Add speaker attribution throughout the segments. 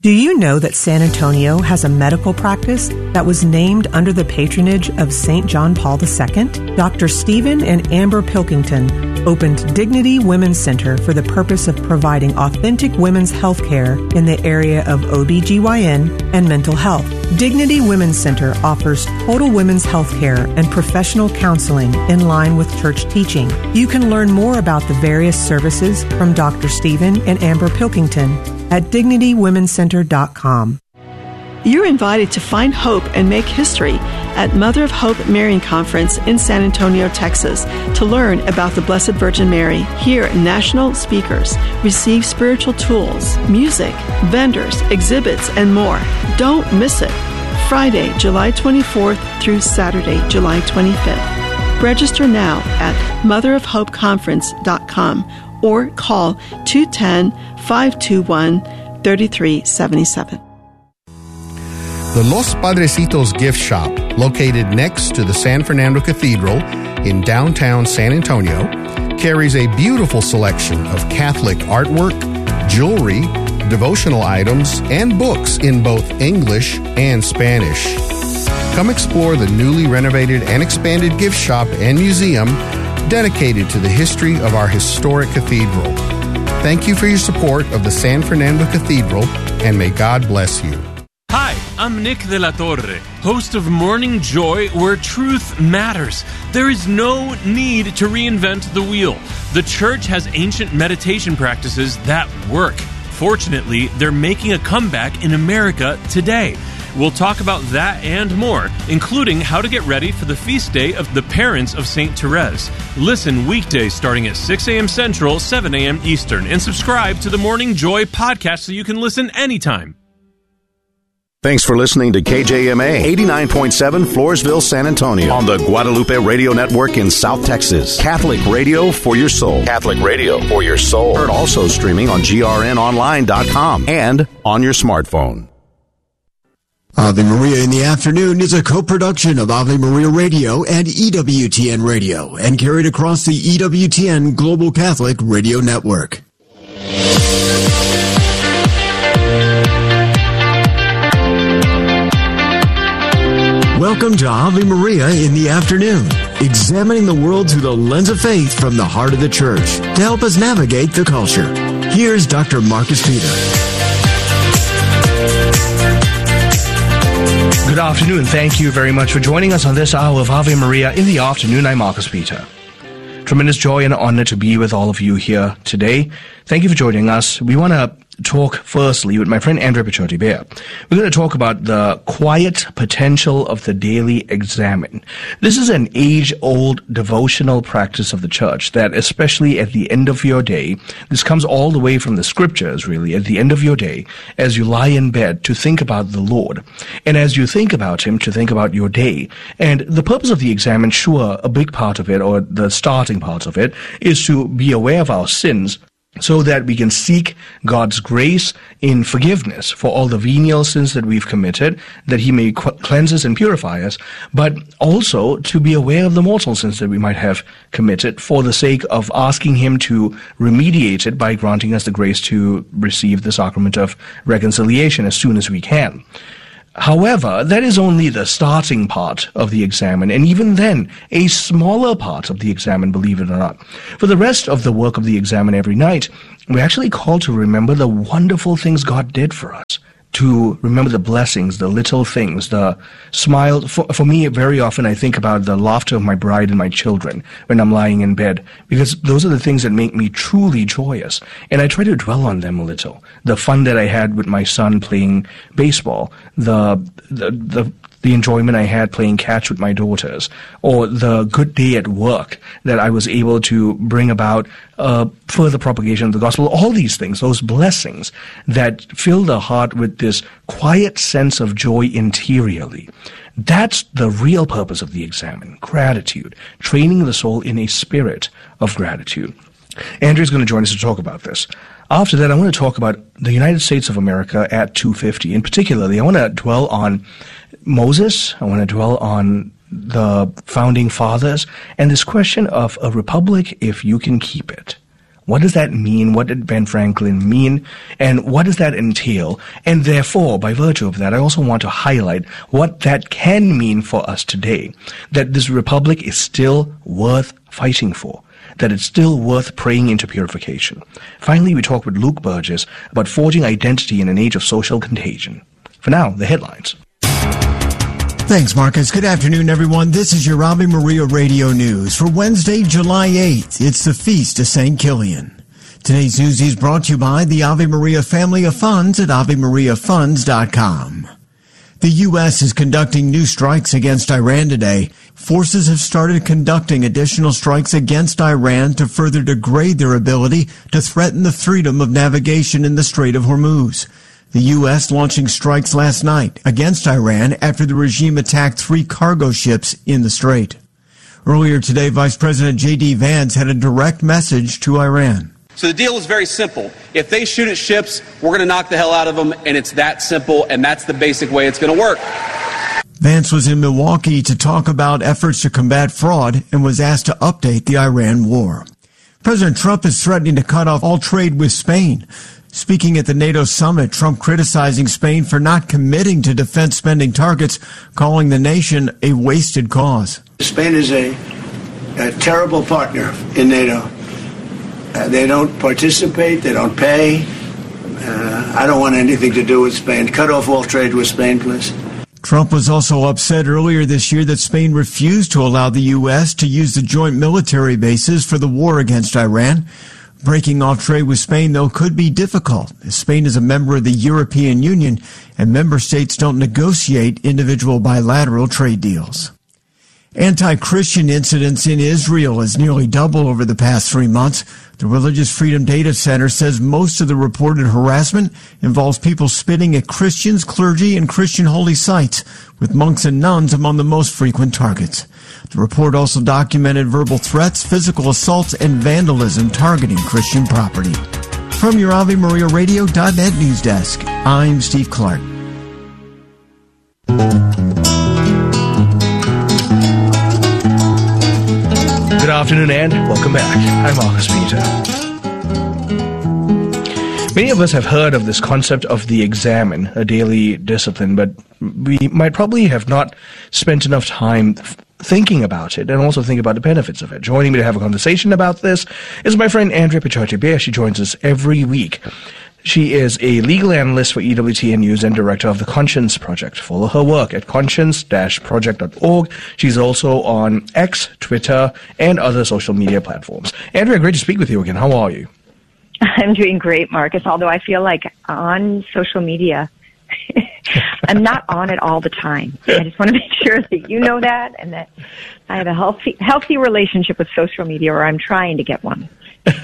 Speaker 1: Do you know that San Antonio has a medical practice that was named under the patronage of St. John Paul II? Dr. Stephen and Amber Pilkington opened Dignity Women's Center for the purpose of providing authentic women's health care in the area of OBGYN and mental health. Dignity Women's Center offers total women's health care and professional counseling in line with church teaching. You can learn more about the various services from Dr. Stephen and Amber Pilkington at DignityWomenCenter.com.
Speaker 2: You're invited to find hope and make history at Mother of Hope Marian Conference in San Antonio, Texas, to learn about the Blessed Virgin Mary. Hear national speakers, receive spiritual tools, music, vendors, exhibits, and more. Don't miss it. Friday, July 24th through Saturday, July 25th. Register now at motherofhopeconference.com or call 210-521-3377.
Speaker 3: The Los Padrecitos Gift Shop, located next to the San Fernando Cathedral in downtown San Antonio, carries a beautiful selection of Catholic artwork, jewelry, devotional items, and books in both English and Spanish. Come explore the newly renovated and expanded gift shop and museum dedicated to the history of our historic cathedral. Thank you for your support of the San Fernando Cathedral, and may God bless you.
Speaker 4: Hi, I'm Nick de la Torre, host of Morning Joy, where truth matters. There is no need to reinvent the wheel. The church has ancient meditation practices that work. Fortunately, they're making a comeback in America today. We'll talk about that and more, including how to get ready for the feast day of the Parents of St. Therese. Listen weekdays starting at 6 a.m. Central, 7 a.m. Eastern, and subscribe to the Morning Joy podcast so you can listen anytime.
Speaker 5: Thanks for listening to KJMA 89.7 Floresville, San Antonio on the Guadalupe Radio Network in South Texas. Catholic radio for your soul. Catholic radio for your soul. Heard also streaming on grnonline.com and on your smartphone.
Speaker 6: Ave Maria in the Afternoon is a co-production of Ave Maria Radio and EWTN Radio and carried across the EWTN Global Catholic Radio Network. Welcome to Ave Maria in the Afternoon, examining the world through the lens of faith from the heart of the Church to help us navigate the culture. Here's Dr. Marcus Peter.
Speaker 7: Good afternoon. Thank you very much for joining us on this hour of Ave Maria in the Afternoon. I'm Marcus Peter. Tremendous joy and honor to be with all of you here today. Thank you for joining us. We want to talk firstly with my friend Andrea Picciotti-Bear. We're going to talk about the quiet potential of the daily examen. This is an age-old devotional practice of the church that, especially at the end of your day, this comes all the way from the scriptures, really, at the end of your day, as you lie in bed to think about the Lord. And as you think about Him, to think about your day. And the purpose of the examen, sure, a big part of it, or the starting part of it, is to be aware of our sins, so that we can seek God's grace in forgiveness for all the venial sins that we've committed, that He may cleanse us and purify us, but also to be aware of the mortal sins that we might have committed for the sake of asking Him to remediate it by granting us the grace to receive the sacrament of reconciliation as soon as we can. However, that is only the starting part of the examen, and even then, a smaller part of the examen, believe it or not. For the rest of the work of the examen every night, we're actually called to remember the wonderful things God did for us, to remember the blessings, the little things, the smile. For me, very often I think about the laughter of my bride and my children when I'm lying in bed, because those are the things that make me truly joyous. And I try to dwell on them a little. The fun that I had with my son playing baseball, the enjoyment I had playing catch with my daughters, or the good day at work that I was able to bring about further propagation of the gospel. All these things, those blessings that fill the heart with this quiet sense of joy interiorly. That's the real purpose of the examen, gratitude, training the soul in a spirit of gratitude. Andrea's going to join us to talk about this. After that, I want to talk about the United States of America at 250. In particular, I want to dwell on Moses. I want to dwell on the founding fathers and this question of a republic, if you can keep it. What does that mean? What did Ben Franklin mean? And what does that entail? And therefore, by virtue of that, I also want to highlight what that can mean for us today. That this republic is still worth fighting for. That it's still worth praying into purification. Finally, we talk with Luke Burgess about forging identity in an age of social contagion. For now, the headlines.
Speaker 8: Thanks, Marcus. Good afternoon, everyone. This is your Ave Maria Radio News for Wednesday, July 8th. It's the Feast of St. Kilian. Today's news is brought to you by the Ave Maria Family of Funds at AveMariaFunds.com. The U.S. is conducting new strikes against Iran today. Forces have started conducting additional strikes against Iran to further degrade their ability to threaten the freedom of navigation in the Strait of Hormuz. The U.S. launching strikes last night against Iran after the regime attacked 3 cargo ships in the strait. Earlier today, Vice President J.D. Vance had a direct message to Iran.
Speaker 9: So the deal is very simple. If they shoot at ships, we're going to knock the hell out of them, and it's that simple, and that's the basic way it's going to work.
Speaker 8: Vance was in Milwaukee to talk about efforts to combat fraud and was asked to update the Iran war. President Trump is threatening to cut off all trade with Spain. Speaking at the NATO summit, Trump criticizing Spain for not committing to defense spending targets, calling the nation a wasted cause.
Speaker 10: Spain is a terrible partner in NATO. They don't participate. They don't pay. I don't want anything to do with Spain. Cut off all trade with Spain, please.
Speaker 8: Trump was also upset earlier this year that Spain refused to allow the U.S. to use the joint military bases for the war against Iran. Breaking off trade with Spain, though, could be difficult, as Spain is a member of the European Union and member states don't negotiate individual bilateral trade deals. Anti-Christian incidents in Israel has nearly doubled over the past 3 months. The Religious Freedom Data Center says most of the reported harassment involves people spitting at Christians, clergy, and Christian holy sites, with monks and nuns among the most frequent targets. The report also documented verbal threats, physical assaults, and vandalism targeting Christian property. From your AveMariaRadio.net news desk, I'm Steve Clark.
Speaker 7: Good afternoon and welcome back. I'm Marcus Peter. Many of us have heard of this concept of the examen, a daily discipline, but we might probably have not spent enough time thinking about it and also think about the benefits of it. Joining me to have a conversation about this is my friend Andrea Picciotti-Bear. She joins us every week. She is a legal analyst for EWTN News and director of the Conscience Project. Follow her work at conscience-project.org. She's also on X, Twitter, and other social media platforms. Andrea, great to speak with you again. How are you?
Speaker 11: I'm doing great, Marcus, although I feel like on social media, I'm not on it all the time. I just want to make sure that you know that and that I have a healthy relationship with social media, or I'm trying to get one.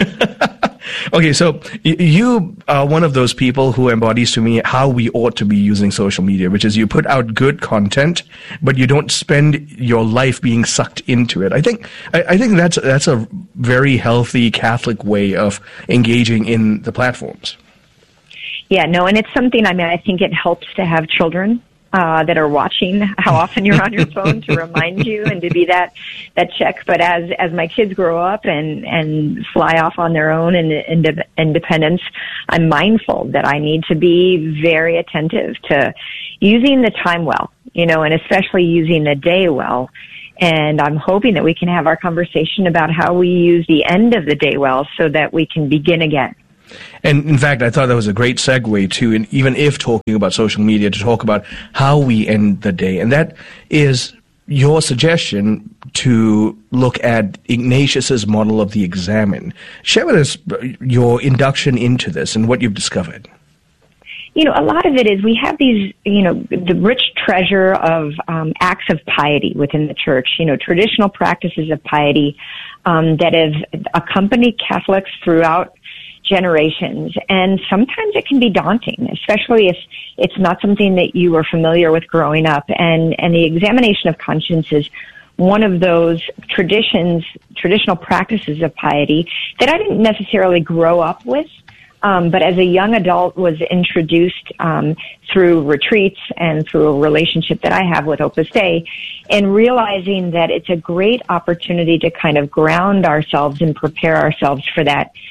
Speaker 7: Okay, so you are one of those people who embodies to me how we ought to be using social media, which is you put out good content, but you don't spend your life being sucked into it. I think that's a very healthy Catholic way of engaging in the platforms.
Speaker 11: Yeah, no, and it's something, I think it helps to have children that are watching how often you're on your phone to remind you and to be that check. But as my kids grow up and fly off on their own and independence, I'm mindful that I need to be very attentive to using the time well, and especially using the day well. And I'm hoping that we can have our conversation about how we use the end of the day well so that we can begin again.
Speaker 7: And in fact, I thought that was a great segue to, and even if talking about social media, to talk about how we end the day. And that is your suggestion to look at Ignatius's model of the examen. Share with us your induction into this and what you've discovered.
Speaker 11: A lot of it is we have these, the rich treasure of acts of piety within the church, traditional practices of piety that have accompanied Catholics throughout generations. And sometimes it can be daunting, especially if it's not something that you were familiar with growing up. And the examination of conscience is one of those traditional practices of piety that I didn't necessarily grow up with. But as a young adult was introduced through retreats and through a relationship that I have with Opus Dei, and realizing that it's a great opportunity to kind of ground ourselves and prepare ourselves for that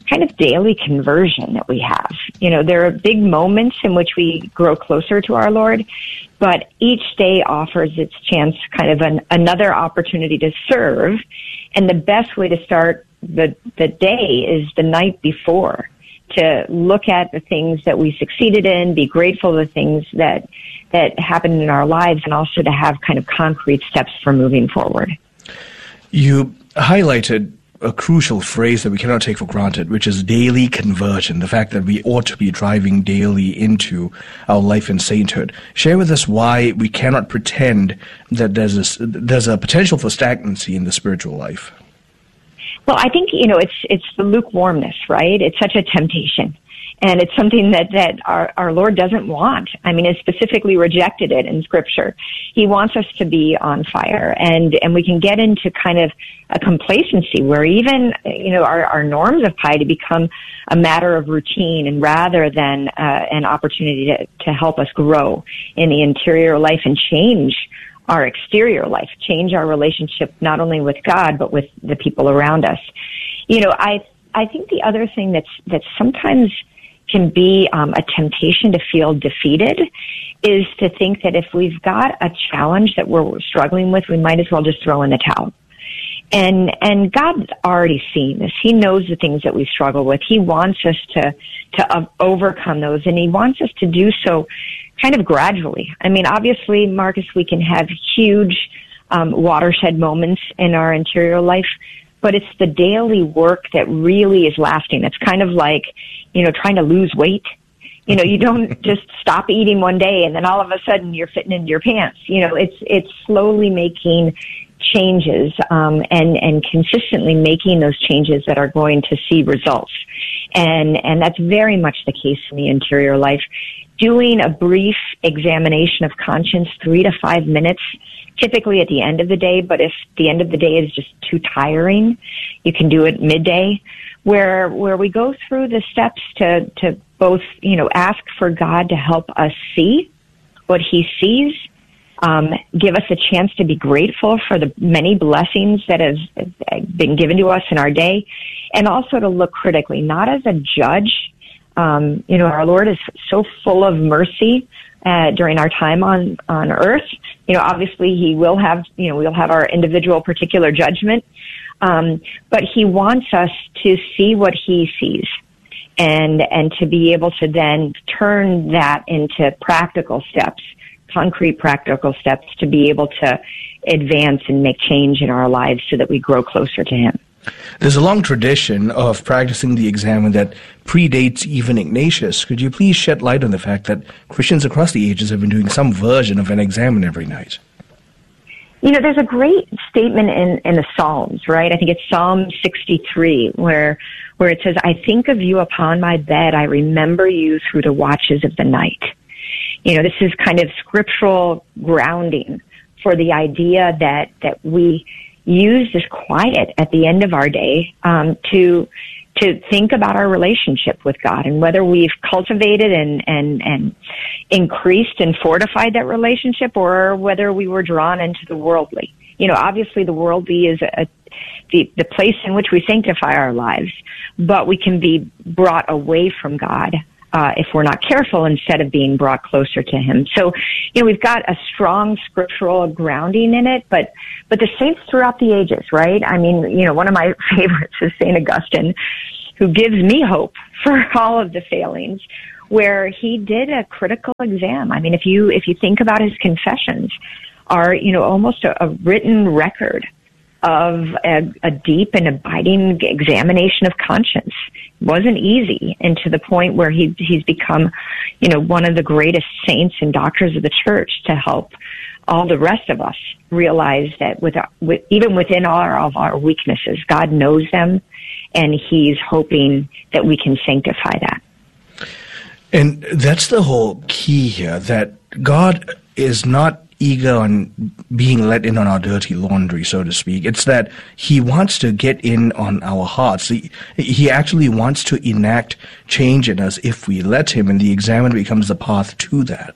Speaker 11: kind of daily conversion that we have. You know, there are big moments in which we grow closer to our Lord, but each day offers its chance, kind of another opportunity to serve. And the best way to start the day is the night before, to look at the things that we succeeded in, be grateful for the things that happened in our lives, and also to have kind of concrete steps for moving forward.
Speaker 7: You highlighted a crucial phrase that we cannot take for granted, which is daily conversion, the fact that we ought to be driving daily into our life in sainthood. Share with us why we cannot pretend that there's a potential for stagnancy in the spiritual life.
Speaker 11: Well, I think, you know, it's the lukewarmness, right? It's such a temptation. And it's something that our Lord doesn't want. I mean, he specifically rejected it in Scripture. He wants us to be on fire, and we can get into kind of a complacency where even, you know, our norms of piety become a matter of routine, and rather than an opportunity to help us grow in the interior life and change our exterior life, change our relationship not only with God but with the people around us. You know, I think the other thing that's sometimes can be a temptation to feel defeated is to think that if we've got a challenge that we're struggling with, we might as well just throw in the towel. And God's already seen this. He knows the things that we struggle with. He wants us to overcome those, and he wants us to do so kind of gradually. I mean, obviously, Marcus, we can have huge watershed moments in our interior life, but it's the daily work that really is lasting. It's kind of like, you know, trying to lose weight. You know, you don't just stop eating one day and then all of a sudden you're fitting into your pants. You know, it's slowly making changes and consistently making those changes that are going to see results. And that's very much the case in the interior life. Doing a brief examination of conscience, 3 to 5 minutes, typically at the end of the day, but if the end of the day is just too tiring, you can do it midday, where we go through the steps to both, you know, ask for God to help us see what he sees, give us a chance to be grateful for the many blessings that have been given to us in our day, and also to look critically, not as a judge. You know, our Lord is so full of mercy during our time on earth. You know, obviously he will have, you know, we'll have our individual particular judgment, but he wants us to see what he sees and to be able to then turn that into practical steps, concrete practical steps to be able to advance and make change in our lives so that we grow closer to him.
Speaker 7: There's a long tradition of practicing the examen that predates even Ignatius. Could you please shed light on the fact that Christians across the ages have been doing some version of an examen every night?
Speaker 11: You know, there's a great statement in the Psalms, right? I think it's Psalm 63, where it says, "I think of you upon my bed. I remember you through the watches of the night." You know, this is kind of scriptural grounding for the idea that we use this quiet at the end of our day to think about our relationship with God and whether we've cultivated and increased and fortified that relationship, or whether we were drawn into the worldly. You know, obviously the worldly is the place in which we sanctify our lives, but we can be brought away from God if we're not careful, instead of being brought closer to him. So, you know, we've got a strong scriptural grounding in it, but the saints throughout the ages, right? I mean, you know, one of my favorites is St. Augustine, who gives me hope for all of the failings, where he did a critical exam. I mean, if you think about his confessions, are, you know, almost a written record of a deep and abiding examination of conscience. It wasn't easy, and to the point where he's become, you know, one of the greatest saints and doctors of the church to help all the rest of us realize that even within all of our weaknesses, God knows them, and he's hoping that we can sanctify that.
Speaker 7: And that's the whole key here, that God is not eager on being let in on our dirty laundry, so to speak. It's that he wants to get in on our hearts. He actually wants to enact change in us if we let him, and the examen becomes the path to that.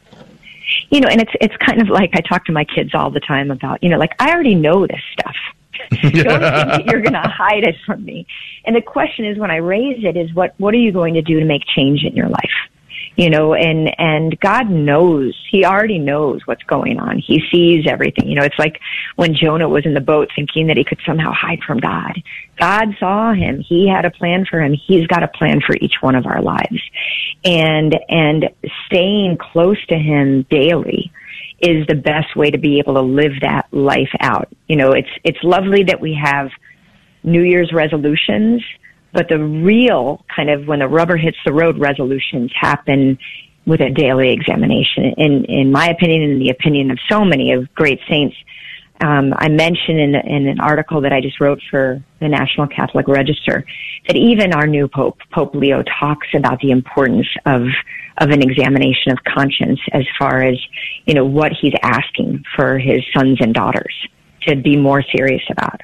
Speaker 7: You
Speaker 11: know, and it's kind of like I talk to my kids all the time about, you know, like, I already know this stuff. Don't think that you're going to hide it from me. And the question is, when I raise it, is what are you going to do to make change in your life? You know, and God knows, he already knows what's going on. He sees everything. You know, it's like when Jonah was in the boat thinking that he could somehow hide from God. God saw him. He had a plan for him. He's got a plan for each one of our lives. And staying close to him daily is the best way to be able to live that life out. You know, it's lovely that we have New Year's resolutions, but the real kind of when the rubber hits the road resolutions happen with a daily examination. In my opinion, and in the opinion of so many of great saints, I mentioned in an article that I just wrote for the National Catholic Register that even our new Pope Leo, talks about the importance of an examination of conscience as far as, you know, what he's asking for his sons and daughters to be more serious about.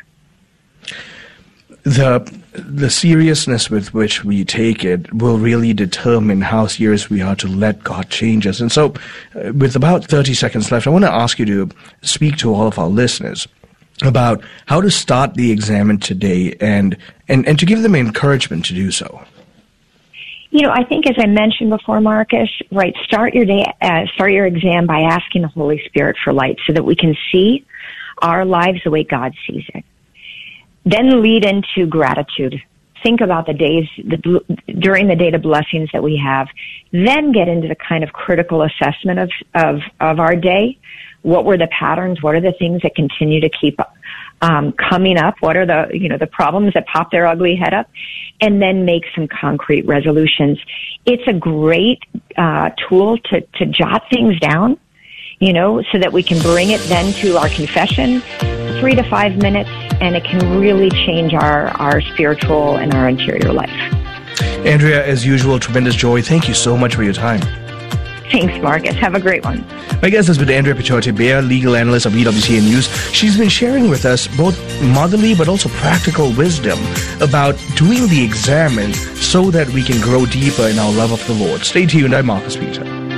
Speaker 7: The seriousness with which we take it will really determine how serious we are to let God change us. And so, with about 30 seconds left, I want to ask you to speak to all of our listeners about how to start the examen today and to give them encouragement to do so.
Speaker 11: You know, I think as I mentioned before, Marcus, right, start your exam by asking the Holy Spirit for light so that we can see our lives the way God sees it. Then lead into gratitude. Think about the days, during the day, the blessings that we have. Then get into the kind of critical assessment of our day. What were the patterns? What are the things that continue to keep coming up? What are the problems that pop their ugly head up? And then make some concrete resolutions. It's a great tool to jot things down, you know, so that we can bring it then to our confession, 3 to 5 minutes, and it can really change our spiritual and our interior life.
Speaker 7: Andrea, as usual, tremendous joy. Thank you so much for your time.
Speaker 11: Thanks, Marcus. Have a great one.
Speaker 7: My guest has been Andrea Pichote-Bear, legal analyst of EWTN News. She's been sharing with us both motherly but also practical wisdom about doing the examen so that we can grow deeper in our love of the Lord. Stay tuned. I'm Marcus Peter.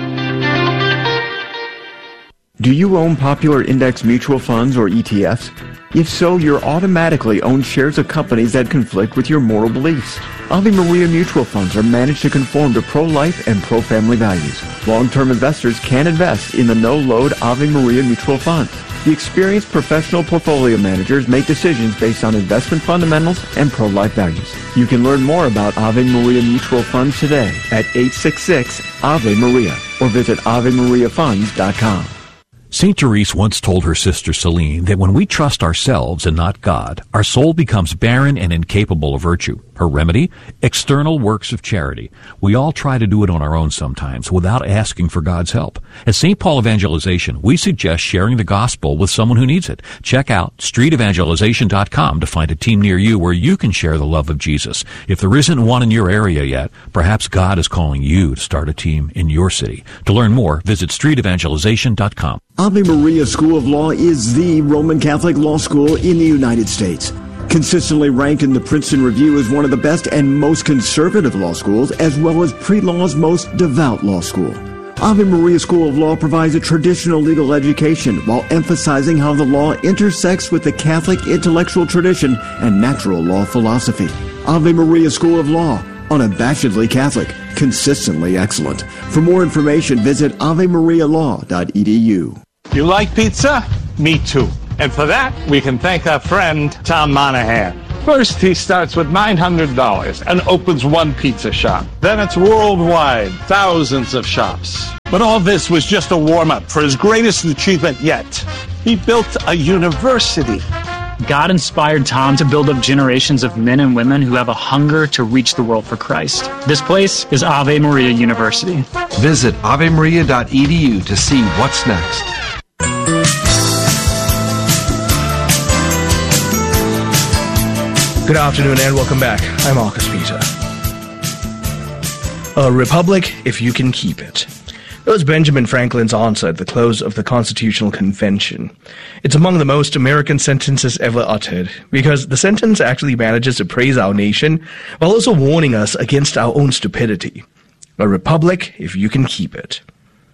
Speaker 8: Do you own popular index mutual funds or ETFs? If so, you're automatically own shares of companies that conflict with your moral beliefs. Ave Maria mutual funds are managed to conform to pro-life and pro-family values. Long-term investors can invest in the no-load Ave Maria mutual funds. The experienced professional portfolio managers make decisions based on investment fundamentals and pro-life values. You can learn more about Ave Maria mutual funds today at 866-AVE-MARIA or visit AveMariaFunds.com.
Speaker 12: St. Therese once told her sister Celine that when we trust ourselves and not God, our soul becomes barren and incapable of virtue. Her remedy? External works of charity. We all try to do it on our own sometimes without asking for God's help. At St. Paul Evangelization, we suggest sharing the gospel with someone who needs it. Check out streetevangelization.com to find a team near you where you can share the love of Jesus. If there isn't one in your area yet, perhaps God is calling you to start a team in your city. To learn more, visit streetevangelization.com.
Speaker 8: Ave Maria School of Law is the Roman Catholic law school in the United States. Consistently ranked in the Princeton Review as one of the best and most conservative law schools, as well as pre-law's most devout law school. Ave Maria School of Law provides a traditional legal education while emphasizing how the law intersects with the Catholic intellectual tradition and natural law philosophy. Ave Maria School of Law, unabashedly Catholic, consistently excellent. For more information, visit avemarialaw.edu.
Speaker 13: You like pizza? Me too. And for that, we can thank our friend, Tom Monahan. First, he starts with $900 and opens one pizza shop. Then it's worldwide, thousands of shops. But all this was just a warm-up for his greatest achievement yet. He built a university.
Speaker 14: God inspired Tom to build up generations of men and women who have a hunger to reach the world for Christ. This place is Ave Maria University.
Speaker 15: Visit avemaria.edu to see what's next.
Speaker 7: Good afternoon and welcome back. I'm Marcus Peter. A republic if you can keep it. That was Benjamin Franklin's answer at the close of the Constitutional Convention. It's among the most American sentences ever uttered, because the sentence actually manages to praise our nation while also warning us against our own stupidity. A republic if you can keep it.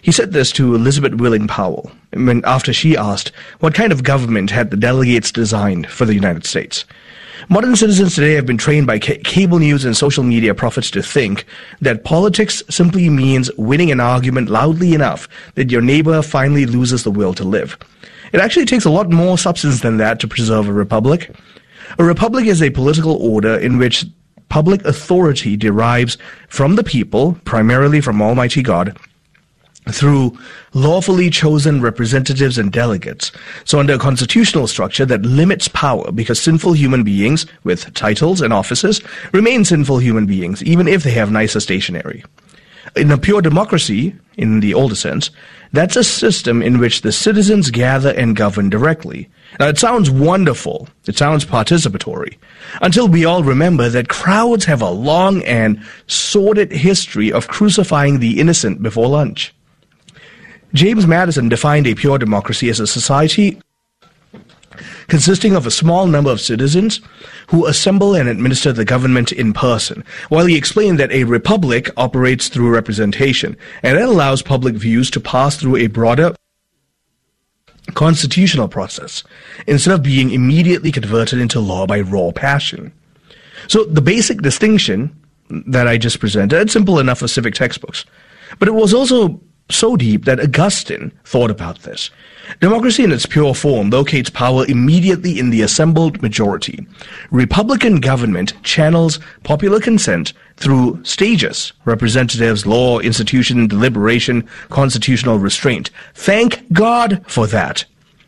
Speaker 7: He said this to Elizabeth Willing Powell after she asked what kind of government had the delegates designed for the United States. Modern citizens today have been trained by cable news and social media prophets to think that politics simply means winning an argument loudly enough that your neighbor finally loses the will to live. It actually takes a lot more substance than that to preserve a republic. A republic is a political order in which public authority derives from the people, primarily from Almighty God, through lawfully chosen representatives and delegates. So under a constitutional structure that limits power because sinful human beings with titles and offices remain sinful human beings, even if they have nicer stationery. In a pure democracy, in the older sense, that's a system in which the citizens gather and govern directly. Now, it sounds wonderful. It sounds participatory. Until we all remember that crowds have a long and sordid history of crucifying the innocent before lunch. James Madison defined a pure democracy as a society consisting of a small number of citizens who assemble and administer the government in person, while he explained that a republic operates through representation, and that allows public views to pass through a broader constitutional process, instead of being immediately converted into law by raw passion. So the basic distinction that I just presented, it's simple enough for civic textbooks, but it was also so deep that Augustine thought about this. Democracy in its pure form locates power immediately in the assembled majority. Republican government channels popular consent through stages: representatives, law, institution, deliberation, constitutional restraint. Thank God for that.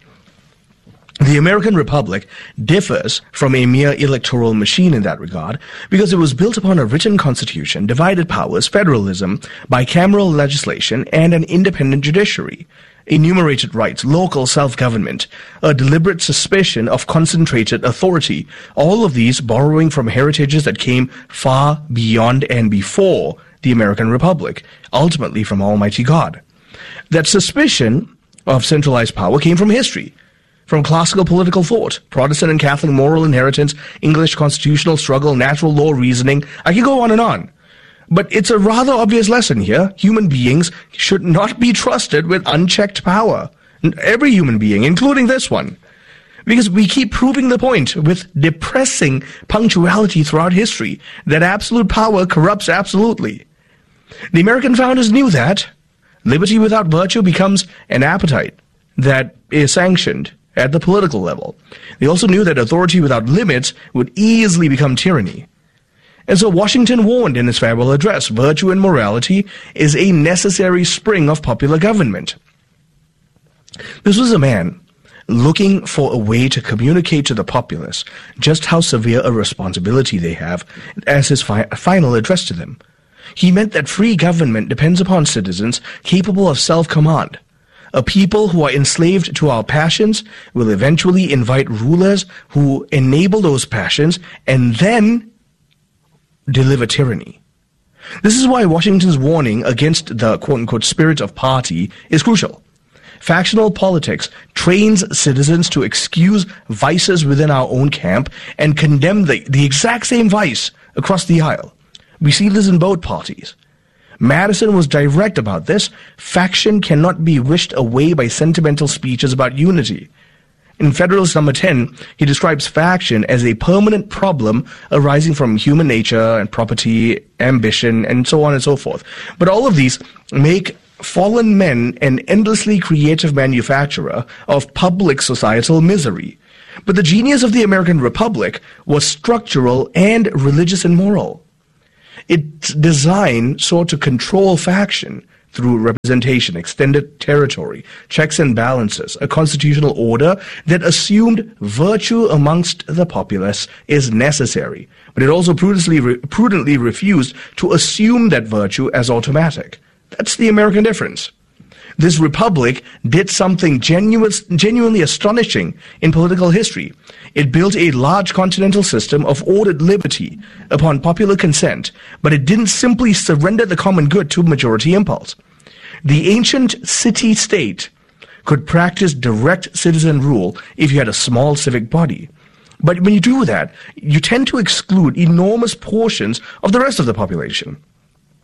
Speaker 7: The American Republic differs from a mere electoral machine in that regard because it was built upon a written constitution, divided powers, federalism, bicameral legislation, and an independent judiciary, enumerated rights, local self-government, a deliberate suspicion of concentrated authority, all of these borrowing from heritages that came far beyond and before the American Republic, ultimately from Almighty God. That suspicion of centralized power came from history, from classical political thought, Protestant and Catholic moral inheritance, English constitutional struggle, natural law reasoning. I can go on and on. But it's a rather obvious lesson here. Human beings should not be trusted with unchecked power. Every human being, including this one. Because we keep proving the point with depressing punctuality throughout history that absolute power corrupts absolutely. The American founders knew that. Liberty without virtue becomes an appetite that is sanctioned at the political level. They also knew that authority without limits would easily become tyranny. And so Washington warned in his farewell address, virtue and morality is a necessary spring of popular government. This was a man looking for a way to communicate to the populace just how severe a responsibility they have as his final address to them. He meant that free government depends upon citizens capable of self-command. A people who are enslaved to our passions will eventually invite rulers who enable those passions and then deliver tyranny. This is why Washington's warning against the quote-unquote spirit of party is crucial. Factional politics trains citizens to excuse vices within our own camp and condemn the exact same vice across the aisle. We see this in both parties. Madison was direct about this. Faction cannot be wished away by sentimental speeches about unity. In Federalist Number 10, he describes faction as a permanent problem arising from human nature and property, ambition, and so on and so forth. But all of these make fallen men an endlessly creative manufacturer of public societal misery. But the genius of the American Republic was structural and religious and moral. Its design sought to control faction through representation, extended territory, checks and balances, a constitutional order that assumed virtue amongst the populace is necessary, but it also prudently refused to assume that virtue as automatic. That's the American difference. This republic did something genuinely astonishing in political history. It built a large continental system of ordered liberty upon popular consent, but it didn't simply surrender the common good to majority impulse. The ancient city-state could practice direct citizen rule if you had a small civic body. But when you do that, you tend to exclude enormous portions of the rest of the population.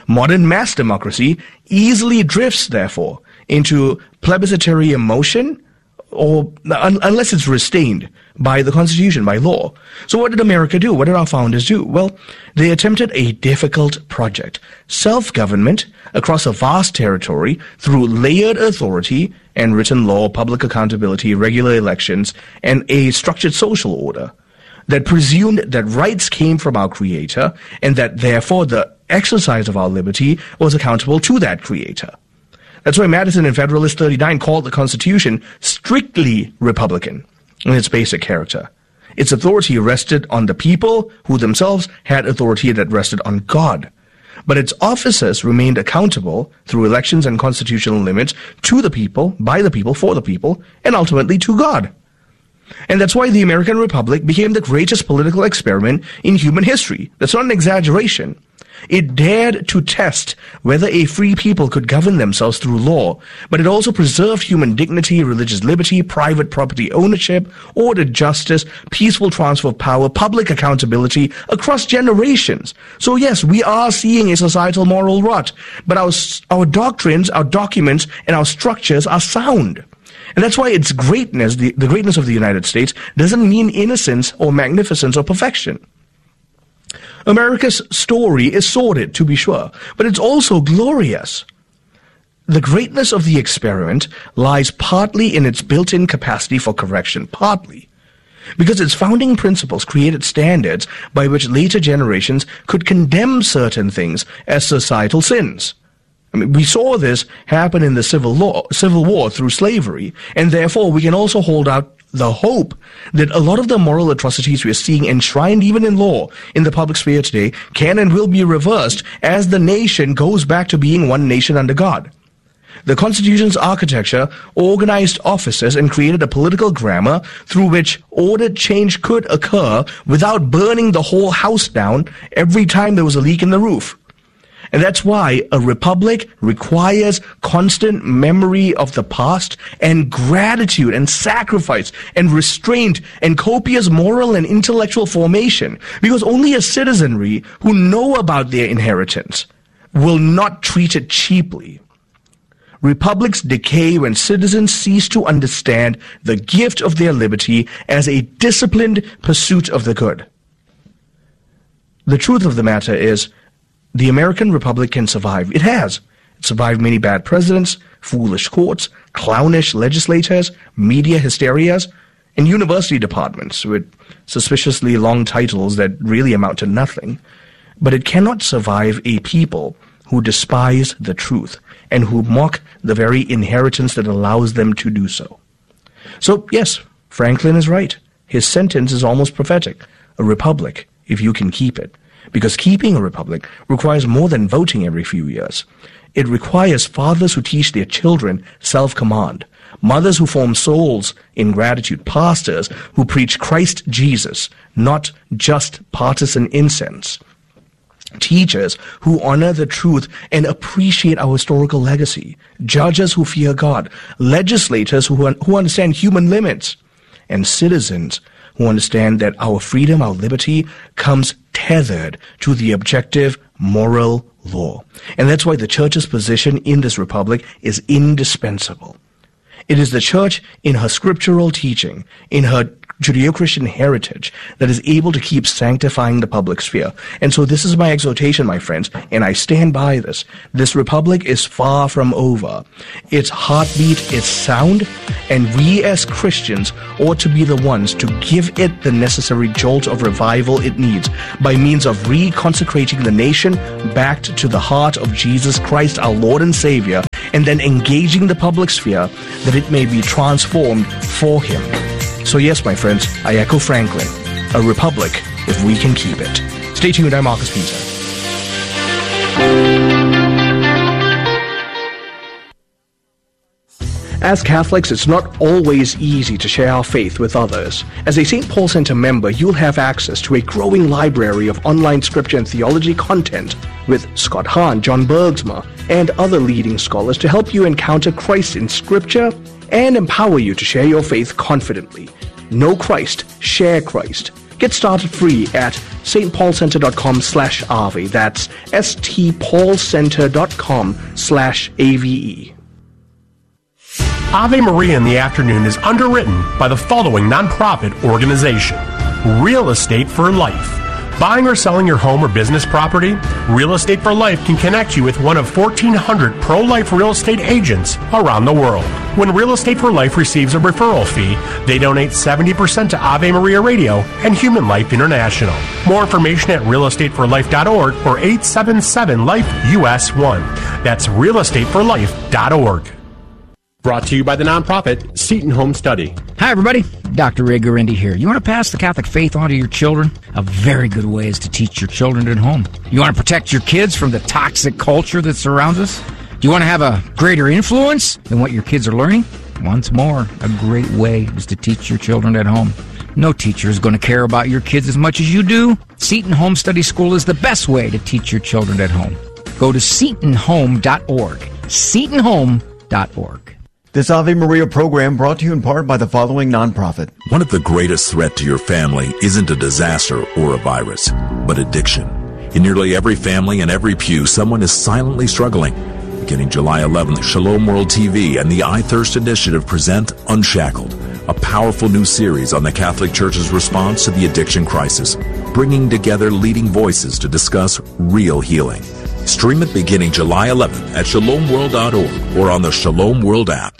Speaker 7: Modern mass democracy easily drifts, therefore, into plebiscitary emotion, or unless it's restrained by the Constitution, by law. So what did America do? What did our founders do? Well, they attempted a difficult project: self-government across a vast territory through layered authority and written law, public accountability, regular elections, and a structured social order that presumed that rights came from our Creator and that therefore the exercise of our liberty was accountable to that Creator. That's why Madison in Federalist 39 called the Constitution strictly Republican in its basic character. Its authority rested on the people, who themselves had authority that rested on God. But its officers remained accountable through elections and constitutional limits to the people, by the people, for the people, and ultimately to God. And that's why the American Republic became the greatest political experiment in human history. That's not an exaggeration. It dared to test whether a free people could govern themselves through law, but it also preserved human dignity, religious liberty, private property ownership, ordered justice, peaceful transfer of power, public accountability across generations. So yes, we are seeing a societal moral rot, but our doctrines, our documents, and our structures are sound. And that's why its greatness, the greatness of the United States, doesn't mean innocence or magnificence or perfection. America's story is sordid, to be sure, but it's also glorious. The greatness of the experiment lies partly in its built-in capacity for correction, partly because its founding principles created standards by which later generations could condemn certain things as societal sins. I mean, we saw this happen in the Civil War through slavery, and therefore we can also hold out the hope that a lot of the moral atrocities we are seeing enshrined even in law in the public sphere today can and will be reversed as the nation goes back to being one nation under God. The Constitution's architecture organized officers and created a political grammar through which ordered change could occur without burning the whole house down every time there was a leak in the roof. And that's why a republic requires constant memory of the past and gratitude and sacrifice and restraint and copious moral and intellectual formation, because only a citizenry who know about their inheritance will not treat it cheaply. Republics decay when citizens cease to understand the gift of their liberty as a disciplined pursuit of the good. The truth of the matter is, the American Republic can survive. It has. It survived many bad presidents, foolish courts, clownish legislators, media hysterias, and university departments with suspiciously long titles that really amount to nothing. But it cannot survive a people who despise the truth and who mock the very inheritance that allows them to do so. So, yes, Franklin is right. His sentence is almost prophetic. A republic, if you can keep it. Because keeping a republic requires more than voting every few years. It requires fathers who teach their children self-command, mothers who form souls in gratitude, pastors who preach Christ Jesus, not just partisan incense, teachers who honor the truth and appreciate our historical legacy, judges who fear God, legislators who understand human limits, and citizens who understand that our freedom, our liberty, comes tethered to the objective moral law. And that's why the church's position in this republic is indispensable. It is the church in her scriptural teaching, in her Judeo-Christian heritage, that is able to keep sanctifying the public sphere. And so this is my exhortation, my friends, and I stand by this. This republic is far from over. Its heartbeat is sound, and we as Christians ought to be the ones to give it the necessary jolt of revival it needs by means of reconsecrating the nation back to the heart of Jesus Christ, our Lord and Savior, and then engaging the public sphere that it may be transformed for Him. So yes, my friends, I echo Franklin. A republic, if we can keep it. Stay tuned, I'm Marcus Peter. As Catholics, it's not always easy to share our faith with others. As a St. Paul Center member, you'll have access to a growing library of online scripture and theology content with Scott Hahn, John Bergsma, and other leading scholars to help you encounter Christ in Scripture and empower you to share your faith confidently. Know Christ, share Christ. Get Get started free at stpaulcenter.com/Ave. That's stpaulcenter.com/AVE.
Speaker 16: Ave Maria in the Afternoon is underwritten by the following nonprofit organization: Real Estate for Life. Buying or selling your home or business property? Real Estate for Life can connect you with one of 1,400 pro-life real estate agents around the world. When Real Estate for Life receives a referral fee, they donate 70% to Ave Maria Radio and Human Life International. More information at realestateforlife.org or 877-LIFE-US1. That's realestateforlife.org. Brought to you by the nonprofit Seton Home Study.
Speaker 17: Hi, everybody. Dr. Ray Guarendi here. You want to pass the Catholic faith on to your children? A very good way is to teach your children at home. You want to protect your kids from the toxic culture that surrounds us? Do you want to have a greater influence than what your kids are learning? Once more, a great way is to teach your children at home. No teacher is going to care about your kids as much as you do. Seton Home Study School is the best way to teach your children at home. Go to setonhome.org. setonhome.org.
Speaker 8: This Ave Maria program brought to you in part by the following nonprofit.
Speaker 18: One of the greatest threats to your family isn't a disaster or a virus, but addiction. In nearly every family and every pew, someone is silently struggling. Beginning July 11th, Shalom World TV and the iThirst Initiative present Unshackled, a powerful new series on the Catholic Church's response to the addiction crisis, bringing together leading voices to discuss real healing. Stream it beginning July 11th at shalomworld.org or on the Shalom World app.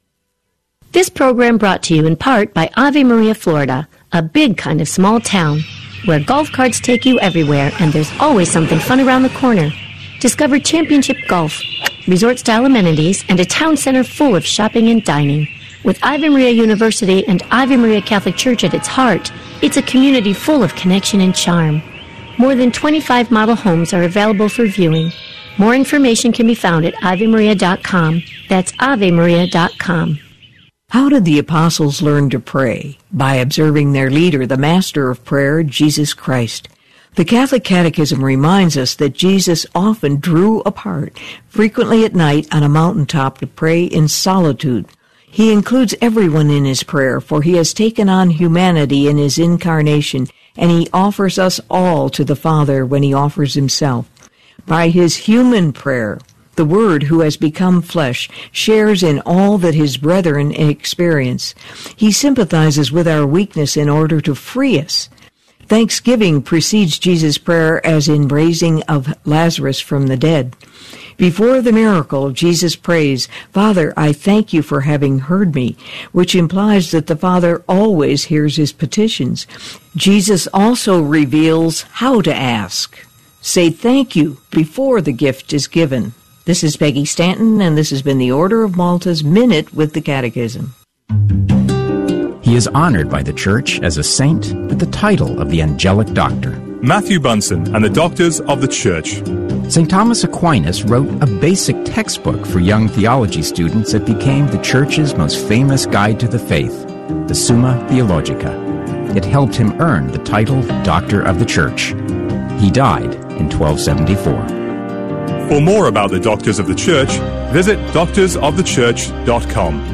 Speaker 19: This program brought to you in part by Ave Maria, Florida, a big kind of small town where golf carts take you everywhere and there's always something fun around the corner. Discover championship golf, resort-style amenities, and a town center full of shopping and dining. With Ave Maria University and Ave Maria Catholic Church at its heart, it's a community full of connection and charm. More than 25 model homes are available for viewing. More information can be found at AveMaria.com. That's AveMaria.com.
Speaker 20: How did the apostles learn to pray? By observing their leader, the master of prayer, Jesus Christ. The Catholic Catechism reminds us that Jesus often drew apart, frequently at night on a mountaintop to pray in solitude. He includes everyone in his prayer, for he has taken on humanity in his incarnation, and he offers us all to the Father when he offers himself. By his human prayer, the Word who has become flesh shares in all that his brethren experience. He sympathizes with our weakness in order to free us. Thanksgiving precedes Jesus' prayer as in raising of Lazarus from the dead. Before the miracle, Jesus prays, "Father, I thank you for having heard me," which implies that the Father always hears his petitions. Jesus also reveals how to ask. Say thank you before the gift is given. This is Peggy Stanton, and this has been the Order of Malta's Minute with the Catechism.
Speaker 21: He is honored by the Church as a saint with the title of the Angelic Doctor.
Speaker 22: Matthew Bunson and the Doctors of the Church.
Speaker 21: St. Thomas Aquinas wrote a basic textbook for young theology students that became the Church's most famous guide to the faith, the Summa Theologica. It helped him earn the title Doctor of the Church. He died in 1274.
Speaker 22: For more about the Doctors of the Church, visit doctorsofthechurch.com.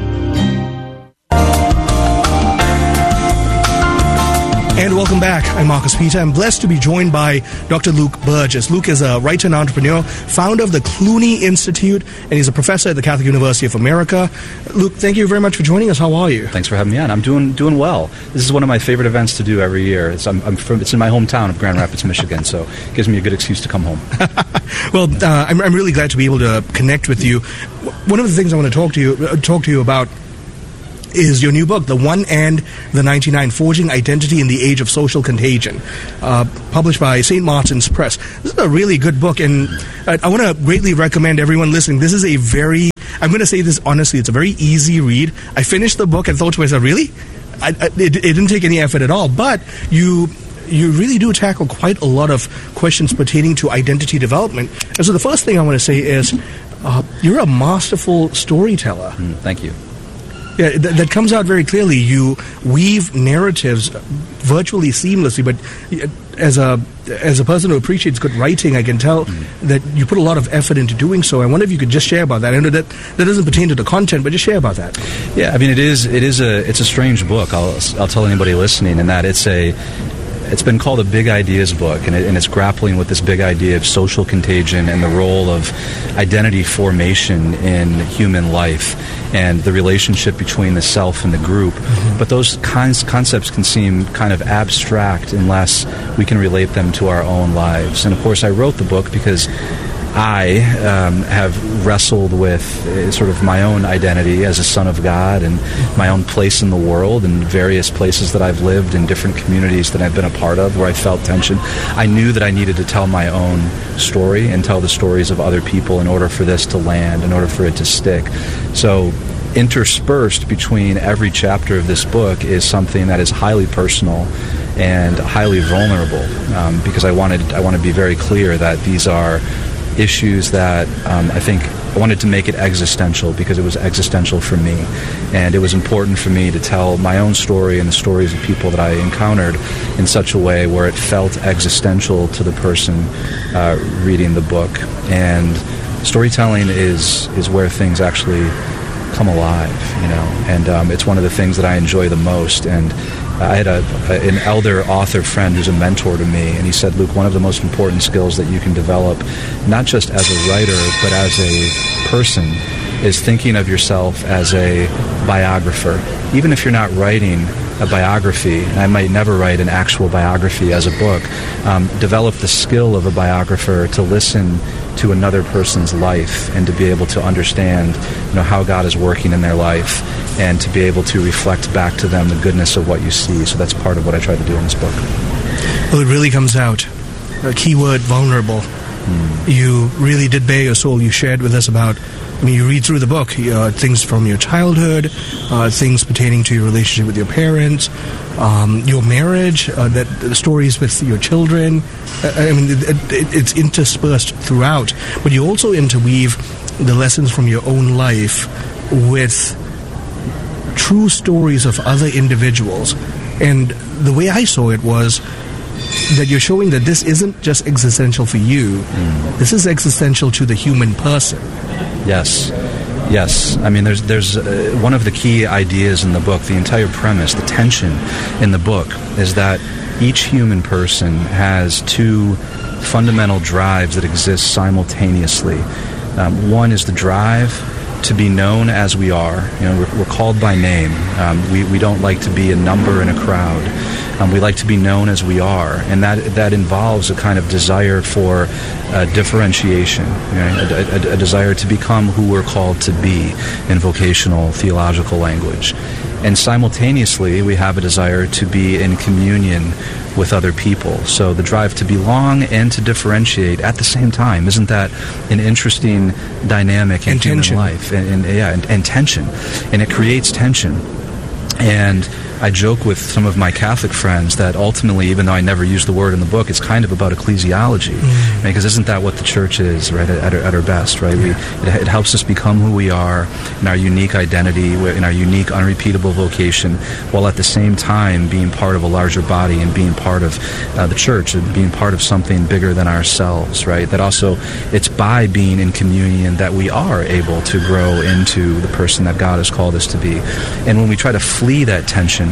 Speaker 7: And welcome back. I'm Marcus Peter. I'm blessed to be joined by Dr. Luke Burgess. Luke is a writer and entrepreneur, founder of the Clooney Institute, and he's a professor at the Catholic University of America. Luke, thank you very much for joining us. How are you?
Speaker 23: Thanks for having me on. I'm doing well. This is one of my favorite events to do every year. It's in my hometown of Grand Rapids, Michigan, so it gives me a good excuse to come home.
Speaker 7: Well, I'm really glad to be able to connect with you. One of the things I want to talk to you about is your new book, The One and the 99, Forging Identity in the Age of Social Contagion, published by St. Martin's Press. This is a really good book, and I want to greatly recommend everyone listening. This is a very, I'm going to say this honestly, it's a very easy read. I finished the book and thought to myself, really? It didn't take any effort at all, but you really do tackle quite a lot of questions pertaining to identity development. And so the first thing I want to say is you're a masterful storyteller.
Speaker 23: Thank you.
Speaker 7: Yeah, that comes out very clearly. You weave narratives virtually seamlessly, but as a person who appreciates good writing, I can tell that you put a lot of effort into doing so. I wonder if you could just share about that. I know that doesn't pertain to the content, but just share about that.
Speaker 23: Yeah, I mean, it's a strange book. I'll tell anybody listening, in that it's it's been called a big ideas book, and it's grappling with this big idea of social contagion and the role of identity formation in human life and the relationship between the self and the group. But those concepts can seem kind of abstract unless we can relate them to our own lives. And of course, I wrote the book because I have wrestled with sort of my own identity as a son of God and my own place in the world and various places that I've lived in different communities that I've been a part of where I felt tension. I knew that I needed to tell my own story and tell the stories of other people in order for this to land, in order for it to stick. So interspersed between every chapter of this book is something that is highly personal and highly vulnerable, because I want to be very clear that these are issues that I wanted to make it existential because it was existential for me, and it was important for me to tell my own story and the stories of people that I encountered in such a way where it felt existential to the person reading the book. And storytelling is where things actually come alive, and it's one of the things that I enjoy the most. And I had an elder author friend who's a mentor to me, and he said, Luke, one of the most important skills that you can develop, not just as a writer, but as a person, is thinking of yourself as a biographer. Even if you're not writing a biography, and I might never write an actual biography as a book, develop the skill of a biographer to listen to another person's life and to be able to understand how God is working in their life and to be able to reflect back to them the goodness of what you see. So that's part of what I try to do in this book.
Speaker 7: Well, it really comes out. A keyword, vulnerable. You really did bare your soul. You shared with us about, you read through the book, things from your childhood, things pertaining to your relationship with your parents, your marriage, the stories with your children. It's interspersed throughout. But you also interweave the lessons from your own life with true stories of other individuals. And the way I saw it was that you're showing that this isn't just existential for you. This is existential to the human person.
Speaker 23: Yes. There's one of the key ideas in the book, the entire premise, the tension in the book, is that each human person has two fundamental drives that exist simultaneously. One is the drive to be known as we are. We're called by name. We don't like to be a number in a crowd. We like to be known as we are, and that involves a kind of desire for differentiation, a desire to become who we're called to be in vocational theological language. And simultaneously, we have a desire to be in communion with other people. So the drive to belong and to differentiate at the same time. Isn't that an interesting dynamic in human life? And tension. And it creates tension. And I joke with some of my Catholic friends that ultimately, even though I never use the word in the book, it's kind of about ecclesiology, because isn't that what the church is, right? At our best, right? It helps us become who we are in our unique identity, in our unique, unrepeatable vocation, while at the same time being part of a larger body and being part of the church and being part of something bigger than ourselves, right? That also, it's by being in communion that we are able to grow into the person that God has called us to be. And when we try to flee that tension,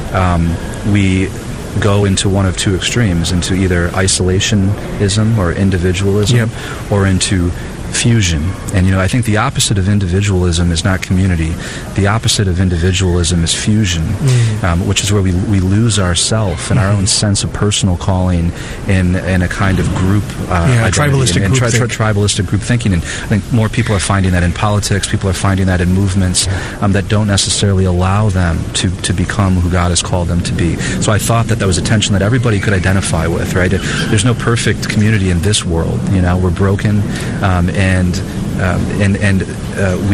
Speaker 23: we go into one of two extremes, into either isolationism or individualism, or into fusion. And I think the opposite of individualism is not community. The opposite of individualism is fusion, which is where we lose ourself and our own sense of personal calling in a kind of group
Speaker 7: tribalistic
Speaker 23: and
Speaker 7: group
Speaker 23: tribalistic group thinking. And I think more people are finding that in politics. People are finding that in movements that don't necessarily allow them to become who God has called them to be. So I thought that was a tension that everybody could identify with, right? There's no perfect community in this world. We're broken, and we